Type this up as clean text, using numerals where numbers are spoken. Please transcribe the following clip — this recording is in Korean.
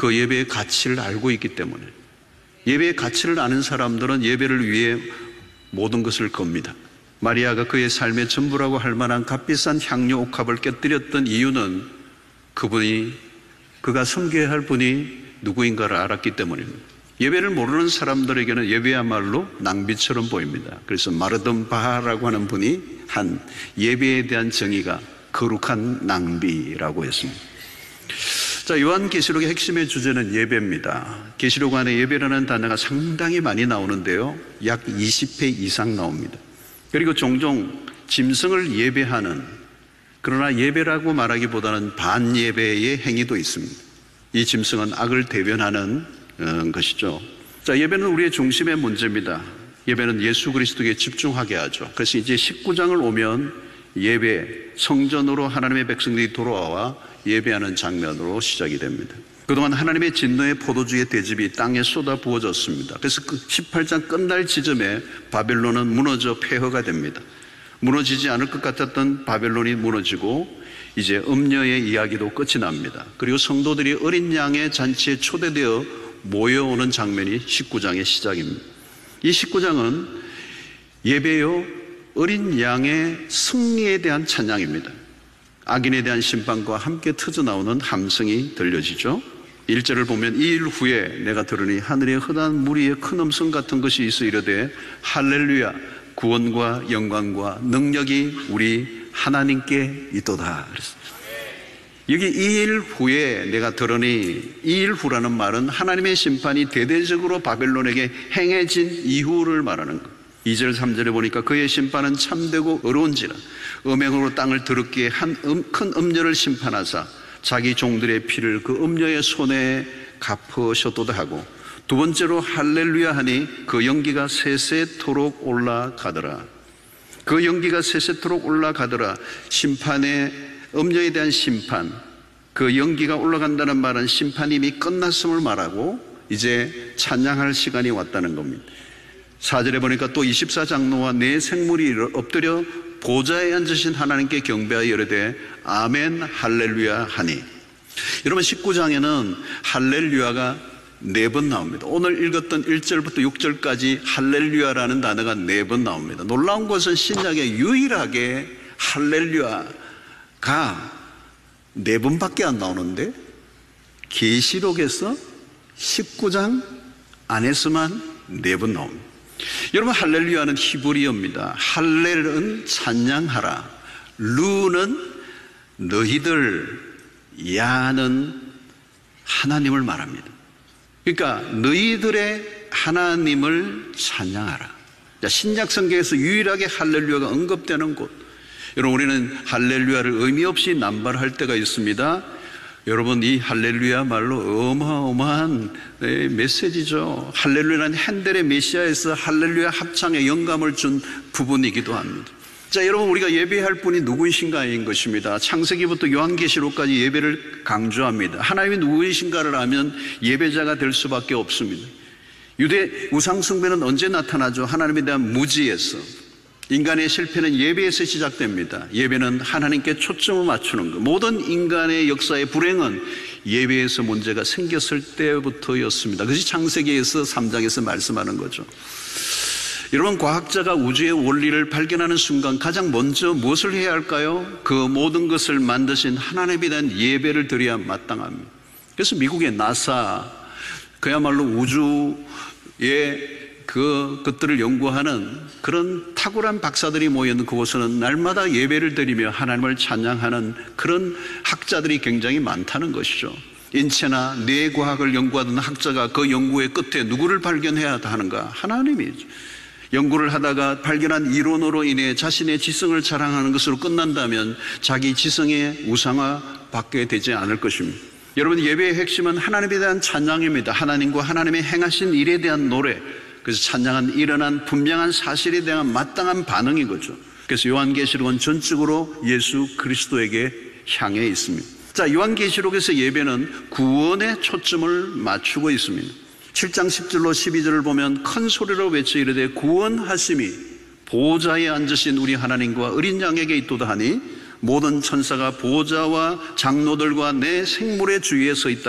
그 예배의 가치를 알고 있기 때문에, 예배의 가치를 아는 사람들은 예배를 위해 모든 것을 겁니다. 마리아가 그의 삶의 전부라고 할 만한 값비싼 향료 옥합을 깨뜨렸던 이유는 그가 섬겨야 할 분이 누구인가를 알았기 때문입니다. 예배를 모르는 사람들에게는 예배야말로 낭비처럼 보입니다. 그래서 마르돈 바하라고 하는 분이 한 예배에 대한 정의가 거룩한 낭비라고 했습니다. 자, 요한계시록의 핵심의 주제는 예배입니다. 계시록 안에 예배라는 단어가 상당히 많이 나오는데요, 약 20회 이상 나옵니다. 그리고 종종 짐승을 예배하는, 그러나 예배라고 말하기보다는 반예배의 행위도 있습니다. 이 짐승은 악을 대변하는 것이죠. 자, 예배는 우리의 중심의 문제입니다. 예배는 예수 그리스도에게 집중하게 하죠. 그래서 이제 19장을 오면 예배, 성전으로 하나님의 백성들이 돌아와 예배하는 장면으로 시작이 됩니다. 그동안 하나님의 진노의 포도주의 대접이 땅에 쏟아 부어졌습니다. 그래서 그 18장 끝날 지점에 바벨론은 무너져 폐허가 됩니다. 무너지지 않을 것 같았던 바벨론이 무너지고 이제 음녀의 이야기도 끝이 납니다. 그리고 성도들이 어린 양의 잔치에 초대되어 모여오는 장면이 19장의 시작입니다. 이 19장은 예배요 어린 양의 승리에 대한 찬양입니다. 악인에 대한 심판과 함께 터져나오는 함성이 들려지죠. 1절을 보면 2일 후에 내가 들으니 하늘에 흔한 무리의 큰 음성 같은 것이 있어 이르되 할렐루야, 구원과 영광과 능력이 우리 하나님께 있도다. 여기 2일 후에 내가 들으니, 2일 후라는 말은 하나님의 심판이 대대적으로 바벨론에게 행해진 이후를 말하는 것. 2절 3절에 보니까 그의 심판은 참되고 어려운지라 음행으로 땅을 더럽게 한 큰 음녀를 심판하사 자기 종들의 피를 그 음녀의 손에 갚으셨도다 하고, 두 번째로 할렐루야 하니 그 연기가 세세토록 올라가더라. 그 연기가 세세토록 올라가더라. 심판의 음녀에 대한 심판, 그 연기가 올라간다는 말은 심판이 이미 끝났음을 말하고 이제 찬양할 시간이 왔다는 겁니다. 4절에 보니까 또 24장로와 네 생물이 엎드려 보좌에 앉으신 하나님께 경배하여 이르되 아멘 할렐루야 하니. 여러분 19장에는 할렐루야가 4번 나옵니다. 오늘 읽었던 1절부터 6절까지 할렐루야라는 단어가 4번 나옵니다. 놀라운 것은 신약에 유일하게 할렐루야가 4번밖에 안 나오는데 계시록에서 19장 안에서만 4번 나옵니다. 여러분 할렐루야는 히브리어입니다. 할렐은 찬양하라, 루는 너희들, 야는 하나님을 말합니다. 그러니까 너희들의 하나님을 찬양하라. 신약 성경에서 유일하게 할렐루야가 언급되는 곳. 여러분 우리는 할렐루야를 의미 없이 남발할 때가 있습니다. 여러분 이 할렐루야 말로 어마어마한 메시지죠. 할렐루야는 핸델의 메시아에서 할렐루야 합창에 영감을 준 부분이기도 합니다. 자, 여러분 우리가 예배할 분이 누구이신가인 것입니다. 창세기부터 요한계시록까지 예배를 강조합니다. 하나님이 누구이신가를 알면 예배자가 될 수밖에 없습니다. 유대 우상 숭배는 언제 나타나죠? 하나님에 대한 무지에서. 인간의 실패는 예배에서 시작됩니다. 예배는 하나님께 초점을 맞추는 것. 모든 인간의 역사의 불행은 예배에서 문제가 생겼을 때부터였습니다. 그것이 창세기에서 3장에서 말씀하는 거죠. 여러분 과학자가 우주의 원리를 발견하는 순간 가장 먼저 무엇을 해야 할까요? 그 모든 것을 만드신 하나님에 대한 예배를 드려야 마땅합니다. 그래서 미국의 나사, 그야말로 우주의 그것들을 연구하는 그런 탁월한 박사들이 모여있는 그곳에는 날마다 예배를 드리며 하나님을 찬양하는 그런 학자들이 굉장히 많다는 것이죠. 인체나 뇌과학을 연구하던 학자가 그 연구의 끝에 누구를 발견해야 하는가? 하나님이죠. 연구를 하다가 발견한 이론으로 인해 자신의 지성을 자랑하는 것으로 끝난다면 자기 지성의 우상화 받게 되지 않을 것입니다. 여러분 예배의 핵심은 하나님에 대한 찬양입니다. 하나님과 하나님의 행하신 일에 대한 노래. 그래서 찬양은 일어난 분명한 사실에 대한 마땅한 반응인 거죠. 그래서 요한계시록은 전적으로 예수 그리스도에게 향해 있습니다. 자, 요한계시록에서 예배는 구원에 초점을 맞추고 있습니다. 7장 10절로 12절을 보면 큰 소리로 외쳐 이르되 구원하심이 보좌에 앉으신 우리 하나님과 어린 양에게 있도다 하니 모든 천사가 보좌와 장로들과 내 생물의 주위에 서 있다.